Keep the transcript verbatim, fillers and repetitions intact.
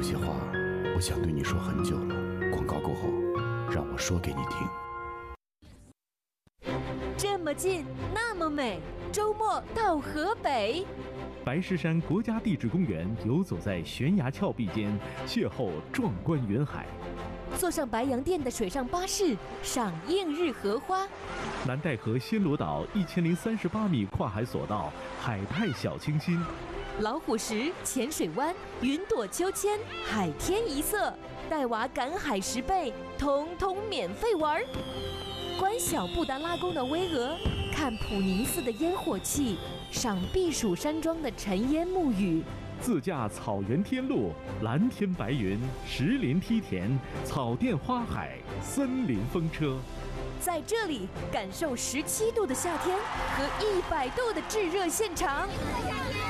有些话我想对你说很久了，广告过后让我说给你听。 这么近，那么美，周末到河北。 白石山国家地质公园游走在悬崖峭壁间，邂逅壮观云海。 坐上白洋淀的水上巴士，赏映日荷花。 南戴河暹罗岛一千零三十八米跨海索道，海派小清新。 老虎石、浅水湾、云朵秋千、海天一色，带娃赶海十倍，通通免费玩。观小布达拉宫的巍峨，看普宁寺的烟火气，赏避暑山庄的尘烟沐雨。 自驾草原天路，蓝天白云，石林梯田，草甸花海，森林风车。 在这里感受十七度的夏天和一百度的炙热现场。